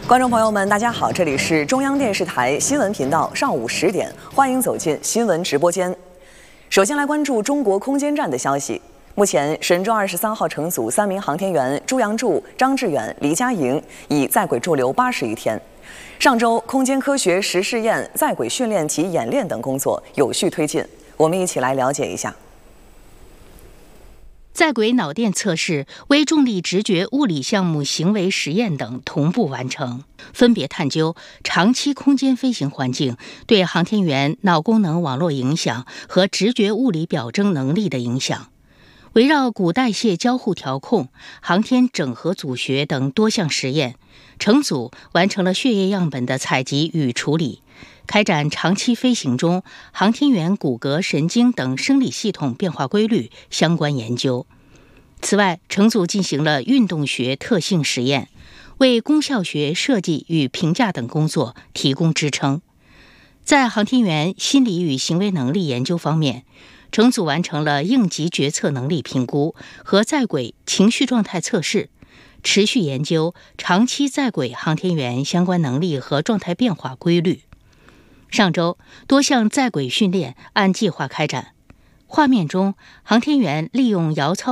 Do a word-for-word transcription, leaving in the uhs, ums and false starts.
观众朋友们，大家好，这里是中央电视台新闻频道，上午十点，欢迎走进新闻直播间。首先来关注中国空间站的消息。目前，神舟二十三号乘组三名航天员朱杨柱、张志远、黎佳莹已在轨驻留八十余天。上周，空间科学实试验、在轨训练及演练等工作有序推进。我们一起来了解一下。 在轨脑电测试、微重力直觉物理项目行为实验等同步完成，分别探究长期空间飞行环境对航天员脑功能网络影响和直觉物理表征能力的影响。围绕骨代谢交互调控、航天整合组学等多项实验，乘组完成了血液样本的采集与处理，开展长期飞行中航天员骨骼、神经等生理系统变化规律相关研究。此外，乘组进行了运动学特性实验，为功效学设计与评价等工作提供支撑。在航天员心理与行为能力研究方面，乘组完成了应急决策能力评估和在轨情绪状态测试，持续研究长期在轨航天员相关能力和状态变化规律。上周，多项在轨训练按计划开展。画面中，航天员利用遥操